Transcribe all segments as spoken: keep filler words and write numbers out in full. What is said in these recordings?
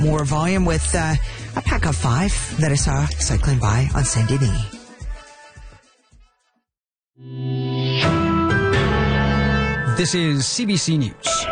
More volume with uh, a pack of five that I saw cycling by on Saint Denis. This is C B C News.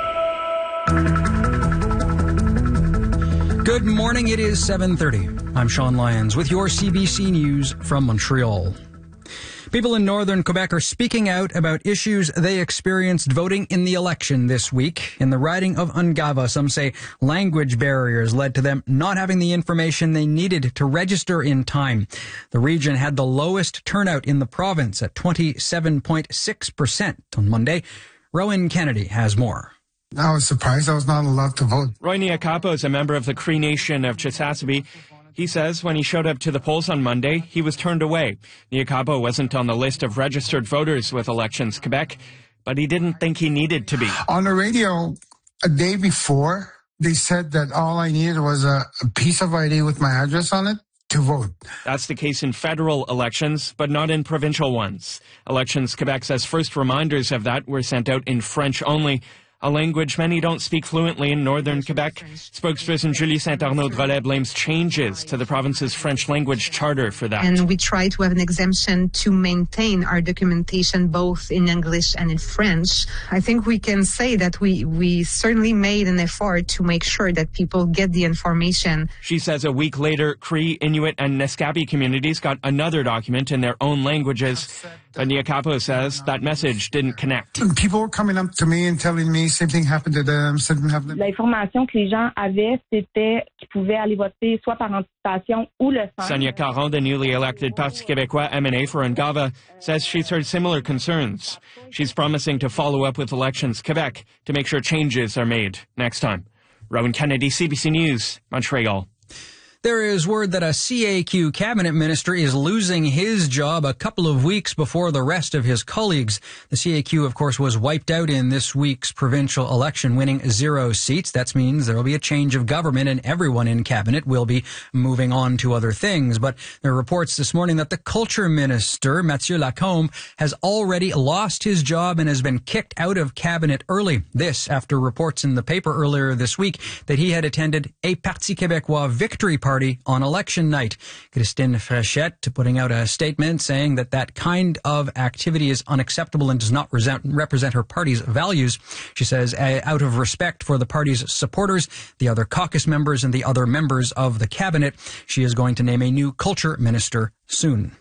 Good morning. It is seven thirty. I'm Sean Lyons with your C B C News from Montreal. People in northern Quebec are speaking out about issues they experienced voting in the election this week. In the riding of Ungava, some say language barriers led to them not having the information they needed to register in time. The region had the lowest turnout in the province at twenty-seven point six percent on Monday. Rowan Kennedy has more. I was surprised I was not allowed to vote. Roy Niakapo is a member of the Cree Nation of Chisasibi. He says when he showed up to the polls on Monday, he was turned away. Niakapo wasn't on the list of registered voters with Elections Quebec, but he didn't think he needed to be. On the radio, a day before, they said that all I needed was a, a piece of I D with my address on it to vote. That's the case in federal elections, but not in provincial ones. Elections Quebec says first reminders of that were sent out in French only, a language many don't speak fluently in northern Quebec. Spokesperson Julie Saint-Arnaud-Drolet blames changes to the province's French language charter for that. And we try to have an exemption to maintain our documentation both in English and in French. I think we can say that we, we certainly made an effort to make sure that people get the information. She says a week later, Cree, Inuit, and Nescapi communities got another document in their own languages. But Niakapo says that message didn't connect. People were coming up to me and telling me same thing happened to them, same thing happened to them. L'information que les gens avaient, c'était qu'ils pouvaient aller voter soit par anticipation ou le sang. Sonia Caron, the newly elected Parti Québécois M N A for Ungava, says she's heard similar concerns. She's promising to follow up with Elections Quebec to make sure changes are made next time. Rowan Kennedy, C B C News, Montreal. There is word that a C A Q cabinet minister is losing his job a couple of weeks before the rest of his colleagues. The C A Q, of course, was wiped out in this week's provincial election, winning zero seats. That means there will be a change of government and everyone in cabinet will be moving on to other things. But there are reports this morning that the culture minister, Mathieu Lacombe, has already lost his job and has been kicked out of cabinet early. This after reports in the paper earlier this week that he had attended a Parti Québécois victory party Party on election night. Christine Frechette putting out a statement saying that that kind of activity is unacceptable and does not represent her party's values. She says, out of respect for the party's supporters, the other caucus members, and the other members of the cabinet, she is going to name a new culture minister soon.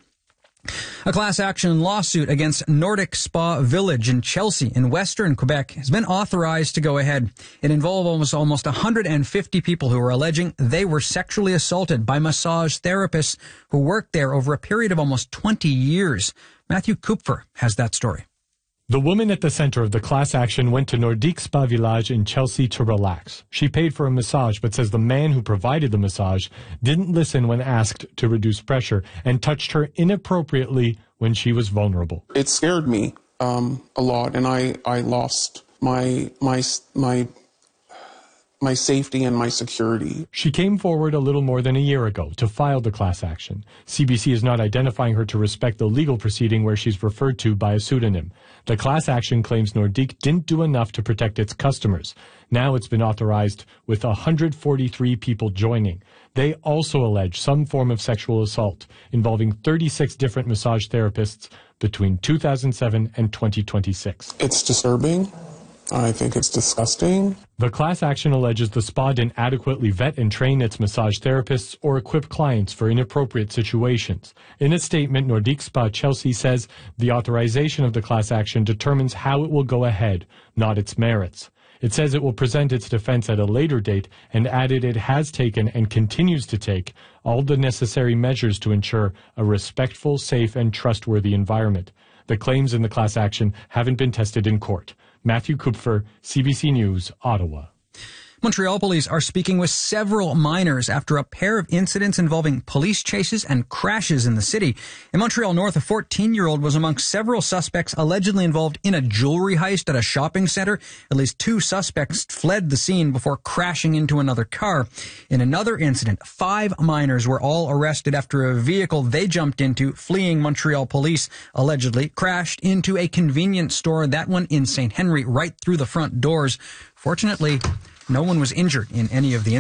A class action lawsuit against Nordic Spa Village in Chelsea in western Quebec has been authorized to go ahead. It involved almost almost one hundred fifty people who are alleging they were sexually assaulted by massage therapists who worked there over a period of almost twenty years. Matthew Kupfer has that story. The woman at the center of the class action went to Nordique Spa Village in Chelsea to relax. She paid for a massage, but says the man who provided the massage didn't listen when asked to reduce pressure and touched her inappropriately when she was vulnerable. It scared me um, a lot, and I, I lost my my my my safety and my security. She came forward a little more than a year ago to file the class action. C B C is not identifying her to respect the legal proceeding where she's referred to by a pseudonym. The class action claims Nordique didn't do enough to protect its customers. Now it's been authorized with one hundred forty-three people joining. They also allege some form of sexual assault involving thirty-six different massage therapists between two thousand seven and twenty twenty-six. It's disturbing. I think it's disgusting. The class action alleges the spa didn't adequately vet and train its massage therapists or equip clients for inappropriate situations. In a statement, Nordique Spa Chelsea says the authorization of the class action determines how it will go ahead, not its merits. It says it will present its defense at a later date and added it has taken and continues to take all the necessary measures to ensure a respectful, safe, and trustworthy environment. The claims in the class action haven't been tested in court. Matthew Kupfer, C B C News, Ottawa. Montreal police are speaking with several minors after a pair of incidents involving police chases and crashes in the city. In Montreal North, a fourteen-year-old was amongst several suspects allegedly involved in a jewelry heist at a shopping center. At least two suspects fled the scene before crashing into another car. In another incident, five minors were all arrested after a vehicle they jumped into, fleeing Montreal police, allegedly crashed into a convenience store, that one in Saint Henry, right through the front doors. Fortunately, no one was injured in any of the incidents.